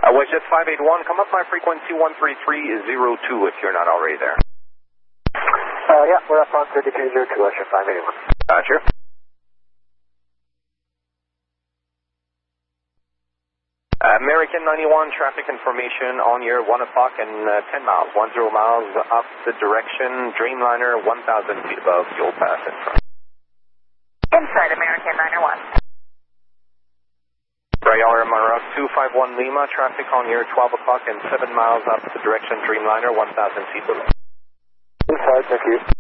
WestJet 581, come up my frequency 13302 if you're not already there. Yeah, we're up on 3202, WestJet 581. Roger. American 91, traffic information on your 1 o'clock and 10 miles, 10 miles opposite direction, Dreamliner 1,000 feet above, you'll pass in front. Inside American 901. Rail Monroe 251 Lima, traffic on your 12 o'clock and 7 miles opposite direction, Dreamliner 1,000 feet below. Inside, thank you.